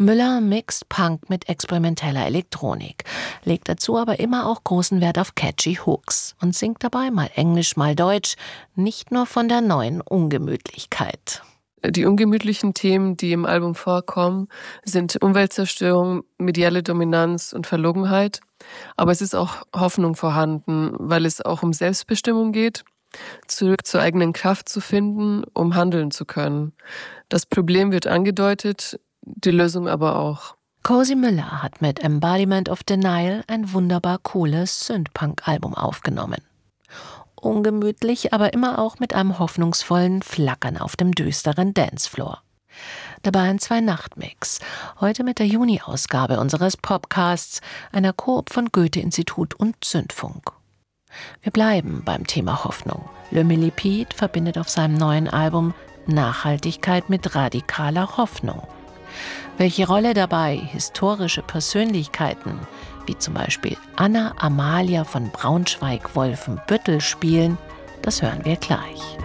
Müller mixt Punk mit experimenteller Elektronik, legt dazu aber immer auch großen Wert auf catchy Hooks und singt dabei mal Englisch, mal Deutsch, nicht nur von der neuen Ungemütlichkeit. Die ungemütlichen Themen, die im Album vorkommen, sind Umweltzerstörung, mediale Dominanz und Verlogenheit. Aber es ist auch Hoffnung vorhanden, weil es auch um Selbstbestimmung geht, zurück zur eigenen Kraft zu finden, um handeln zu können. Das Problem wird angedeutet, die Lösung aber auch. Cozy Müller hat mit Embodiment of Denial ein wunderbar cooles Synthpunk-Album aufgenommen. Ungemütlich, aber immer auch mit einem hoffnungsvollen Flackern auf dem düsteren Dancefloor. Dabei ein 2-Nacht-Mix, heute mit der Juni-Ausgabe unseres Popcasts, einer Koop von Goethe-Institut und Zündfunk. Wir bleiben beim Thema Hoffnung. Le Millipede verbindet auf seinem neuen Album Nachhaltigkeit mit radikaler Hoffnung. Welche Rolle dabei historische Persönlichkeiten, wie zum Beispiel Anna Amalia von Braunschweig-Wolfenbüttel spielen, das hören wir gleich.